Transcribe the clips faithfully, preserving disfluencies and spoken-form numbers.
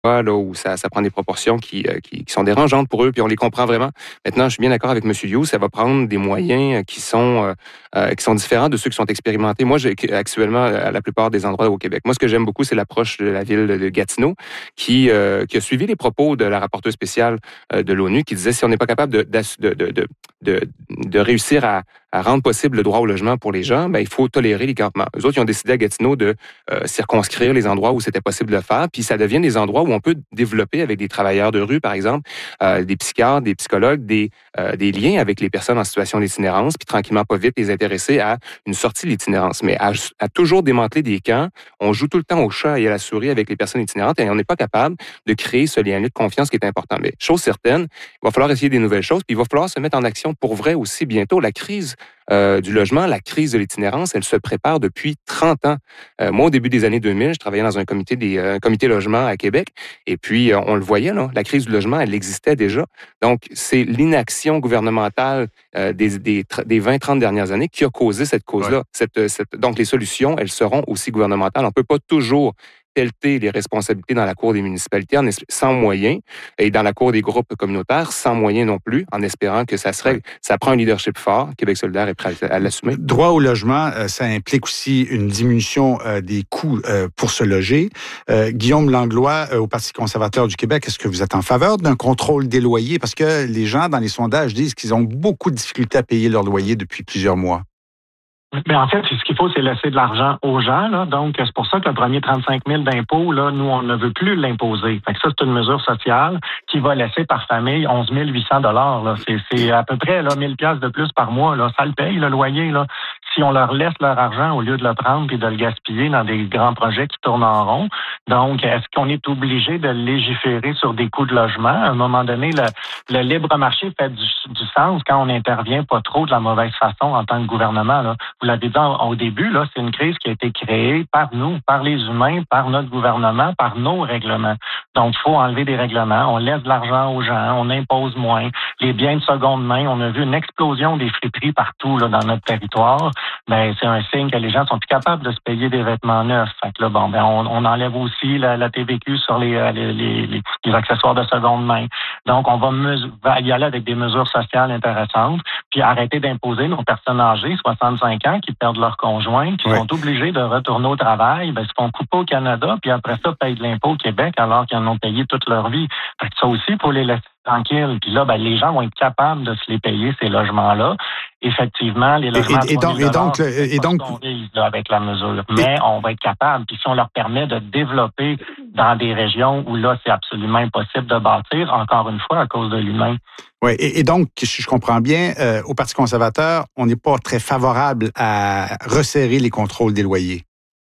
là, où ça, ça prend des proportions qui, euh, qui, qui sont dérangeantes pour eux, puis on les comprend vraiment. Maintenant, je suis bien d'accord avec M. Hughes, ça va prendre des moyens qui sont, euh, euh, qui sont différents de ceux qui sont expérimentés. Moi, j'ai actuellement, à la plupart des endroits au Québec, moi, ce que j'aime beaucoup, c'est l'approche de la ville de Gatineau, qui, euh, qui a suivi les propos de la rapporteure spéciale euh, de l'ONU, qui disait si on n'est pas capable de, de, de, de, de, de réussir à, à rendre possible le droit au logement pour les gens, ben, il faut tolérer les campements. Eux autres, ils ont décidé à Gatineau de euh, circonscrire les endroits où c'était possible de le faire, puis ça devient des endroits où on peut développer avec des travailleurs de rue, par exemple, euh, des psychiatres, des psychologues, des, euh, des liens avec les personnes en situation d'itinérance, puis tranquillement, pas vite, les intéresser à une sortie de l'itinérance. Mais à, à toujours démanteler des camps, on joue tout le temps au chat et à la souris avec les personnes itinérantes et on n'est pas capable de créer ce lien de confiance qui est important. Mais chose certaine, il va falloir essayer des nouvelles choses, puis il va falloir se mettre en action pour vrai aussi bientôt. La crise Euh, du logement, la crise de l'itinérance, elle se prépare depuis trente ans. Euh, moi, au début des années deux mille, je travaillais dans un comité des euh, comité logement à Québec, et puis euh, on le voyait, là, la crise du logement, elle existait déjà. Donc, c'est l'inaction gouvernementale euh, des, des, des vingt trente dernières années qui a causé cette cause-là. Ouais. Cette, cette, donc, les solutions, elles seront aussi gouvernementales. On ne peut pas toujours pelleter les responsabilités dans la cour des municipalités en es- sans moyens et dans la cour des groupes communautaires sans moyens non plus, en espérant que ça se règle. Ça prend un leadership fort. Québec solidaire est prêt à l'assumer. Droit au logement, ça implique aussi une diminution des coûts pour se loger. Euh, Guillaume Langlois, au Parti conservateur du Québec, est-ce que vous êtes en faveur d'un contrôle des loyers? Parce que les gens, dans les sondages, disent qu'ils ont beaucoup de difficultés à payer leur loyer depuis plusieurs mois. Mais en fait, ce qu'il faut, c'est laisser de l'argent aux gens. Là. Donc, c'est pour ça que le premier trente-cinq mille d'impôts, là, nous, on ne veut plus l'imposer. Fait que ça, c'est une mesure sociale qui va laisser par famille onze mille huit cents dollars. Là. C'est, c'est à peu près là, mille piastres de plus par mois. Là. Ça le paye, le loyer. Là. Si on leur laisse leur argent au lieu de le prendre et de le gaspiller dans des grands projets qui tournent en rond. Donc, est-ce qu'on est obligé de légiférer sur des coûts de logement? À un moment donné, le, le libre marché fait du, du sens quand on n'intervient pas trop de la mauvaise façon en tant que gouvernement. Là. Vous l'avez dit au début, là, c'est une crise qui a été créée par nous, par les humains, par notre gouvernement, par nos règlements. Donc, il faut enlever des règlements. On laisse de l'argent aux gens, on impose moins. Les biens de seconde main, on a vu une explosion des friperies partout là, dans notre territoire. Ben, c'est un signe que les gens sont plus capables de se payer des vêtements neufs. Fait que là, bon, ben, on, on enlève aussi la, la T V Q sur les, les, les, les, les accessoires de seconde main. Donc, on va, mesu- va y aller avec des mesures sociales intéressantes, puis arrêter d'imposer nos personnes âgées, soixante-cinq ans, qui perdent leur conjoint, qui oui. sont obligés de retourner au travail, ben, se font couper au Canada, puis après ça, payent de l'impôt au Québec alors qu'ils en ont payé toute leur vie. Fait que ça aussi, il faut les laisser tranquilles. Puis là, ben, les gens vont être capables de se les payer, ces logements-là. Effectivement, les logements et, et, et donc, et donc, et donc, là, avec la mesure. Mais on va être capable. Puis si on leur permet de développer dans des régions où là, c'est absolument impossible de bâtir, encore une fois, à cause de l'humain. Oui, et, et donc, si je comprends bien, euh, au Parti conservateur, on n'est pas très favorable à resserrer les contrôles des loyers.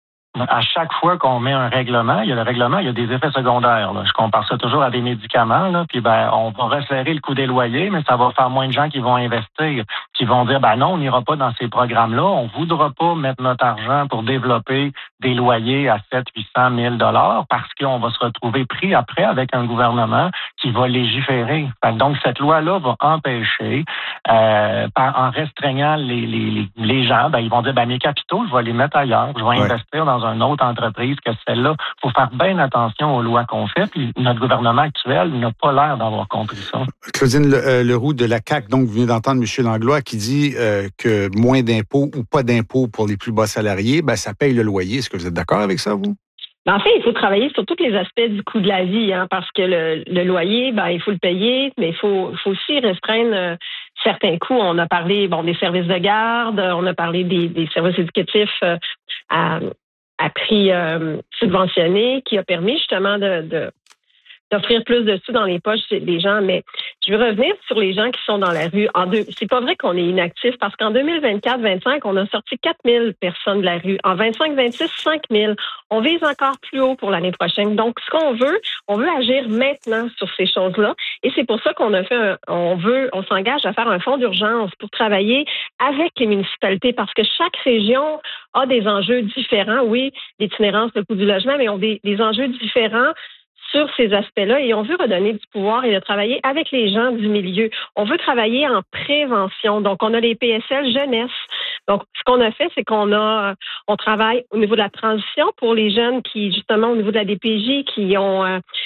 À chaque fois qu'on met un règlement, il y a le règlement, il y a des effets secondaires. Là. Je compare ça toujours à des médicaments. Là, puis ben, on va resserrer le coût des loyers, mais ça va faire moins de gens qui vont investir, qui vont dire ben non, on n'ira pas dans ces programmes-là. On voudra pas mettre notre argent pour développer des loyers à sept cents, huit cents mille dollars parce qu'on va se retrouver pris après avec un gouvernement qui va légiférer. Fait que donc cette loi-là va empêcher, euh, par, en restreignant les, les, les gens, ben ils vont dire ben mes capitaux, je vais les mettre ailleurs, je vais ouais. investir dans une autre entreprise que celle-là. Il faut faire bien attention aux lois qu'on fait. Puis notre gouvernement actuel n'a pas l'air d'avoir compris ça. Claudine Leroux de la C A Q, donc, vous venez d'entendre M. Langlois qui dit euh, que moins d'impôts ou pas d'impôts pour les plus bas salariés, ben, ça paye le loyer. Est-ce que vous êtes d'accord avec ça, vous? En fait, il faut travailler sur tous les aspects du coût de la vie, hein, parce que le, le loyer, ben, il faut le payer, mais il faut, faut aussi restreindre euh, certains coûts. On a parlé bon des services de garde, on a parlé des, des services éducatifs euh, à à prix euh, subventionné qui a permis justement de, de d'offrir plus de sous dans les poches des gens. Mais je veux revenir sur les gens qui sont dans la rue. En deux, c'est pas vrai qu'on est inactif parce qu'en deux mille vingt-quatre vingt-cinq, on a sorti quatre mille personnes de la rue. En vingt-cinq vingt-six, cinq mille. On vise encore plus haut pour l'année prochaine. Donc, ce qu'on veut, on veut agir maintenant sur ces choses-là. Et c'est pour ça qu'on a fait un, on veut, on s'engage à faire un fonds d'urgence pour travailler avec les municipalités parce que chaque région a des enjeux différents. Oui, l'itinérance, le coût du logement, mais ont des, des enjeux différents sur ces aspects-là et on veut redonner du pouvoir et de travailler avec les gens du milieu. On veut travailler en prévention. Donc, on a les P S L jeunesse. Donc, ce qu'on a fait, c'est qu'on a, on travaille au niveau de la transition pour les jeunes qui, justement, au niveau de la D P J, qui ont, euh,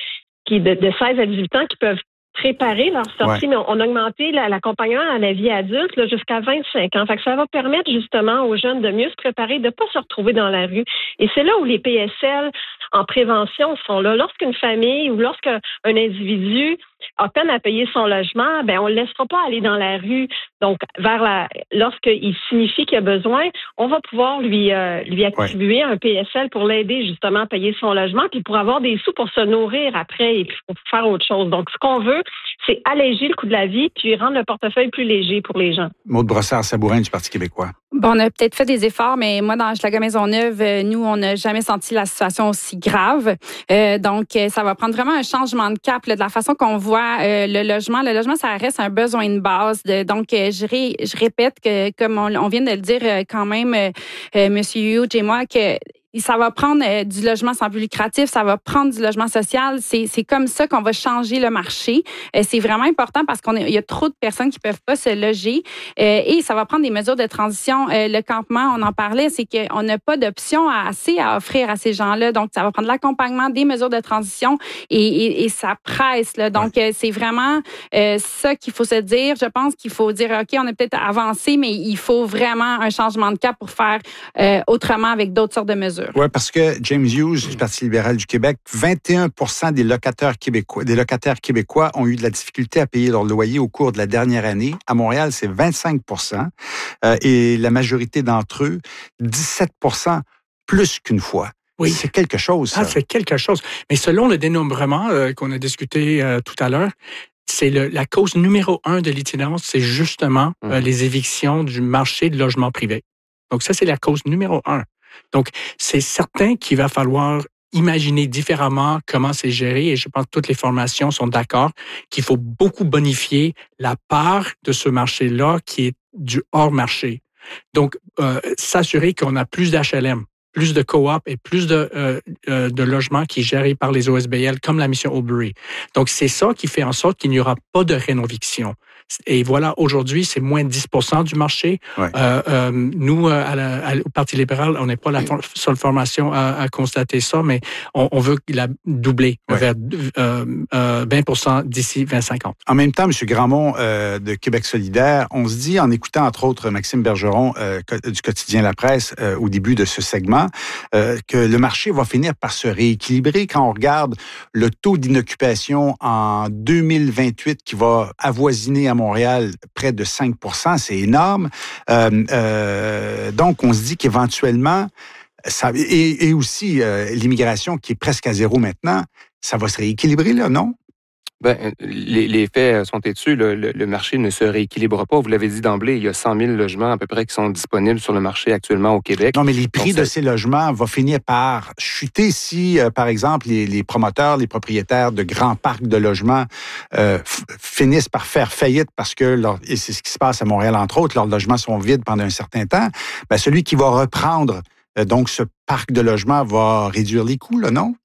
qui de, de seize à dix-huit ans qui peuvent préparer leur sortie, ouais. mais on, on a augmenté la, l'accompagnement à la vie adulte là, jusqu'à vingt-cinq ans. Fait que ça va permettre justement aux jeunes de mieux se préparer, de ne pas se retrouver dans la rue. Et c'est là où les P S L en prévention sont là. Lorsqu'une famille ou lorsqu'un individu a peine à payer son logement, ben on ne le laissera pas aller dans la rue. Donc, vers la, lorsqu'il signifie qu'il a besoin, on va pouvoir lui euh, lui attribuer ouais. un P S L pour l'aider justement à payer son logement, puis pour avoir des sous pour se nourrir après et puis pour faire autre chose. Donc, ce qu'on veut, c'est alléger le coût de la vie puis rendre le portefeuille plus léger pour les gens. Maude Brossard-Sabourin du Parti québécois. Bon, on a peut-être fait des efforts, mais moi, dans Hochelaga Maisonneuve, nous, on n'a jamais senti la situation aussi grave. Euh, donc, ça va prendre vraiment un changement de cap là, de la façon qu'on voit euh, le logement. Le logement, ça reste un besoin de base. De, donc, je, ré, je répète que, comme on, on vient de le dire quand même, euh, euh, M. Huge et moi, que ça va prendre euh, du logement sans but lucratif, ça va prendre du logement social. C'est, c'est comme ça qu'on va changer le marché. Euh, c'est vraiment important parce qu'il y a trop de personnes qui ne peuvent pas se loger euh, et ça va prendre des mesures de transition. Euh, le campement, on en parlait, c'est qu'on n'a pas d'option assez à offrir à ces gens-là. Donc, ça va prendre l'accompagnement, des mesures de transition et, et, et ça presse. Là. Donc, ouais. euh, c'est vraiment euh, ça qu'il faut se dire. Je pense qu'il faut dire, OK, on a peut-être avancé, mais il faut vraiment un changement de cap pour faire euh, autrement avec d'autres sortes de mesures. Oui, parce que James Hughes du Parti libéral du Québec, vingt et un pour cent des locataires québécois, des locataires québécois ont eu de la difficulté à payer leur loyer au cours de la dernière année. À Montréal, c'est vingt-cinq pour cent euh, et la majorité d'entre eux, dix-sept pour cent plus qu'une fois. Oui. C'est quelque chose, ça. Ah, c'est quelque chose. Mais selon le dénombrement euh, qu'on a discuté euh, tout à l'heure, c'est le, la cause numéro un de l'itinérance, c'est justement euh, les évictions du marché de logement privé. Donc ça, c'est la cause numéro un. Donc, c'est certain qu'il va falloir imaginer différemment comment c'est géré et je pense que toutes les formations sont d'accord qu'il faut beaucoup bonifier la part de ce marché-là qui est du hors-marché. Donc, euh, s'assurer qu'on a plus d'H L M, plus de coop et plus de, euh, euh, de logements qui est géré par les O S B L comme la mission Aubry. Donc, c'est ça qui fait en sorte qu'il n'y aura pas de rénoviction. Et voilà, aujourd'hui, c'est moins de dix pour cent du marché. Ouais. Euh, euh, nous, à la, à, au Parti libéral, on n'est pas la for- seule formation à, à constater ça, mais on, on veut qu'il a doublé ouais. vers euh, euh, vingt pour cent d'ici vingt cinquante. En même temps, M. Grandmont euh, de Québec solidaire, on se dit, en écoutant entre autres Maxime Bergeron euh, du quotidien La Presse euh, au début de ce segment, euh, que le marché va finir par se rééquilibrer quand on regarde le taux d'inoccupation en deux mille vingt-huit qui va avoisiner à Montréal près de cinq pour cent, c'est énorme. Euh, euh, donc, on se dit qu'éventuellement, ça, et, et aussi euh, l'immigration qui est presque à zéro maintenant, ça va se rééquilibrer, là, non? Ben, les, les faits sont têtus. Le, le, le marché ne se rééquilibre pas. Vous l'avez dit d'emblée, il y a cent mille logements à peu près qui sont disponibles sur le marché actuellement au Québec. Non, mais les prix Donc, de ces logements vont finir par chuter si, euh, par exemple, les, les promoteurs, les propriétaires de grands parcs de logements euh, f- finissent par faire faillite parce que, leur, et c'est ce qui se passe à Montréal, entre autres, leurs logements sont vides pendant un certain temps. Ben, celui qui va reprendre euh, donc ce parc de logements va réduire les coûts, là, non?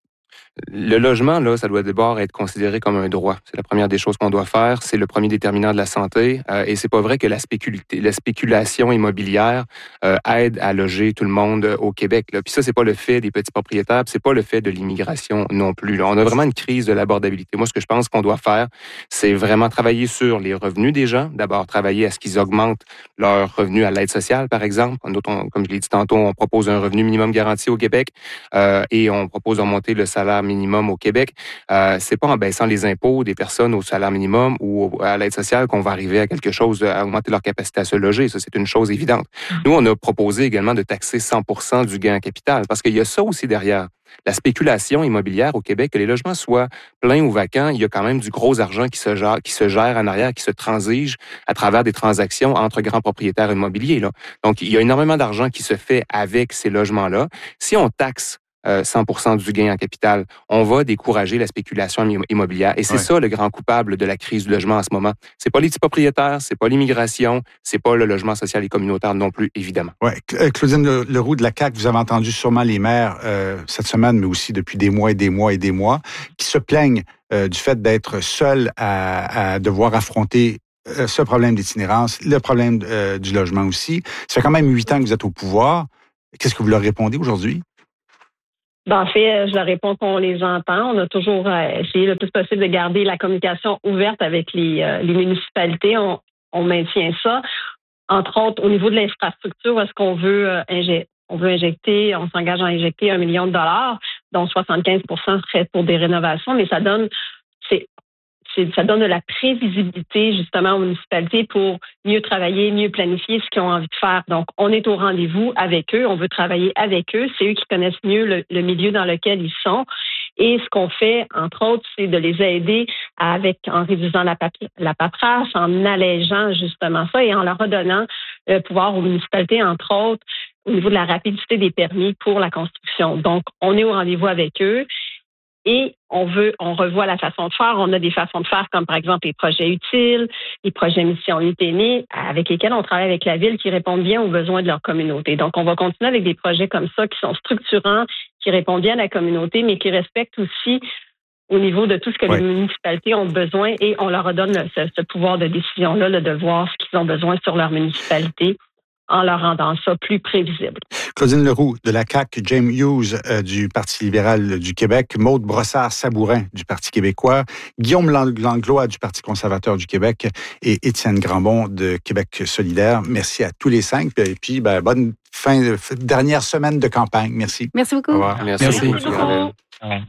Le logement, là, ça doit d'abord être considéré comme un droit. C'est la première des choses qu'on doit faire. C'est le premier déterminant de la santé. Euh, et c'est pas vrai que la, spécul- la spéculation immobilière euh, aide à loger tout le monde au Québec. Là. Puis ça, c'est pas le fait des petits propriétaires, puis c'est pas le fait de l'immigration non plus. Là. On a vraiment une crise de l'abordabilité. Moi, ce que je pense qu'on doit faire, c'est vraiment travailler sur les revenus des gens. D'abord, travailler à ce qu'ils augmentent leurs revenus à l'aide sociale, par exemple. Nous, on, comme je l'ai dit tantôt, on propose un revenu minimum garanti au Québec euh, et on propose d'augmenter le salaire minimum au Québec. Euh, c'est pas en baissant les impôts des personnes au salaire minimum ou à l'aide sociale qu'on va arriver à quelque chose, à augmenter leur capacité à se loger. Ça, c'est une chose évidente. Nous, on a proposé également de taxer cent pour cent du gain en capital parce qu'il y a ça aussi derrière. La spéculation immobilière au Québec, que les logements soient pleins ou vacants, il y a quand même du gros argent qui se gère, qui se gère en arrière, qui se transige à travers des transactions entre grands propriétaires immobiliers, là. Donc, il y a énormément d'argent qui se fait avec ces logements-là. Si on taxe Euh, cent pour cent du gain en capital, on va décourager la spéculation immobilière. Et c'est ouais. ça le grand coupable de la crise du logement en ce moment. C'est pas les petits propriétaires, c'est pas l'immigration, c'est pas le logement social et communautaire non plus, évidemment. Oui. Claudine Leroux de la C A Q, vous avez entendu sûrement les maires euh, cette semaine, mais aussi depuis des mois et des mois et des mois, qui se plaignent euh, du fait d'être seuls à, à devoir affronter euh, ce problème d'itinérance, le problème euh, du logement aussi. Ça fait quand même huit ans que vous êtes au pouvoir. Qu'est-ce que vous leur répondez aujourd'hui? Ben, en fait, je leur réponds qu'on les entend. On a toujours essayé le plus possible de garder la communication ouverte avec les, euh, les municipalités. On, on maintient ça. Entre autres, au niveau de l'infrastructure, est-ce qu'on veut euh, injecter, on veut injecter, on s'engage à injecter un million de dollars, dont soixante-quinze pour cent serait pour des rénovations, mais ça donne, c'est, c'est, ça donne de la prévisibilité justement aux municipalités pour mieux travailler, mieux planifier ce qu'ils ont envie de faire. Donc, on est au rendez-vous avec eux, on veut travailler avec eux, c'est eux qui connaissent mieux le, le milieu dans lequel ils sont. Et ce qu'on fait, entre autres, c'est de les aider avec, en réduisant la, papi- la paperasse, en allégeant justement ça et en leur redonnant le pouvoir aux municipalités, entre autres, au niveau de la rapidité des permis pour la construction. Donc, on est au rendez-vous avec eux et on veut, on revoit la façon de faire. On a des façons de faire comme, par exemple, les projets utiles, les projets mission U T N I, avec lesquels on travaille avec la ville qui répondent bien aux besoins de leur communauté. Donc, on va continuer avec des projets comme ça qui sont structurants, qui répondent bien à la communauté, mais qui respectent aussi au niveau de tout ce que oui. les municipalités ont besoin et on leur redonne le, ce, ce pouvoir de décision-là, là, de voir ce qu'ils ont besoin sur leur municipalité en leur rendant ça plus prévisible. Claudine Leroux de la C A Q, James Hughes euh, du Parti libéral du Québec, Maude Brossard-Sabourin du Parti québécois, Guillaume Langlois du Parti conservateur du Québec et Étienne Grandbon de Québec solidaire. Merci à tous les cinq. Et puis, ben, bonne fin de dernière semaine de campagne. Merci. Merci beaucoup. Au revoir. Merci, Merci beaucoup. beaucoup. Ouais.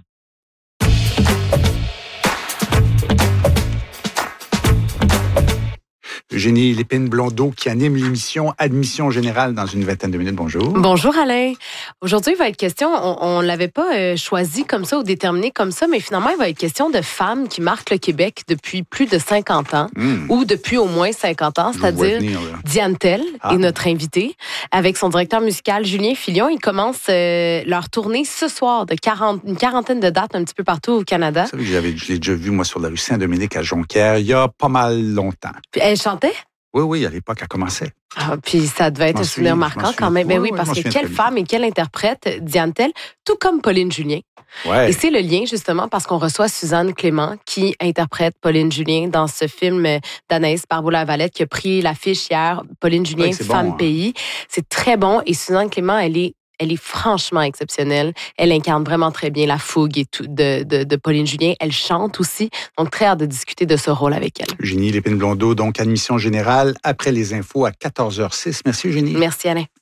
Eugénie Lépine-Blondeau qui anime l'émission Admission générale dans une vingtaine de minutes. Bonjour. Bonjour Alain. Aujourd'hui, il va être question, on ne l'avait pas euh, choisi comme ça ou déterminé comme ça, mais finalement, il va être question de femmes qui marquent le Québec depuis plus de cinquante ans mmh. ou depuis au moins cinquante ans, c'est-à-dire venir, Diane Tell ah. est notre invitée avec son directeur musical Julien Filion. Ils commencent euh, leur tournée ce soir de quarante, une quarantaine de dates un petit peu partout au Canada. Vous savez que j'avais, je l'ai déjà vu, moi, sur la rue Saint-Dominique à Jonquière, il y a pas mal longtemps. Puis elle chantait? Oui, oui, à l'époque, elle commençait. Ah, puis ça devait être un souvenir marquant quand même. Mais oui, oui, parce que quelle femme et quelle interprète, Diane Tell, tout comme Pauline Julien. Ouais. Et c'est le lien, justement, parce qu'on reçoit Suzanne Clément, qui interprète Pauline Julien dans ce film d'Anaïs Barbeau-Lavalette, qui a pris l'affiche hier, Pauline Julien, ouais, Femme bon, hein. Pays. C'est très bon. Et Suzanne Clément, elle est Elle est franchement exceptionnelle. Elle incarne vraiment très bien la fougue et tout de, de, de Pauline Julien. Elle chante aussi. Donc, très hâte de discuter de ce rôle avec elle. Eugénie Lépine-Blondeau, donc admission générale après les infos à quatorze heures six. Merci Eugénie. Merci Alain.